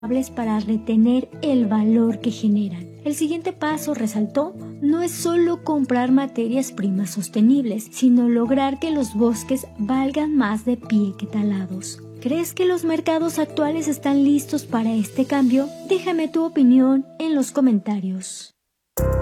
para retener el valor que generan. El siguiente paso, resaltó, no es solo comprar materias primas sostenibles, sino lograr que los bosques valgan más de pie que talados. ¿Crees que los mercados actuales están listos para este cambio? Déjame tu opinión en los comentarios.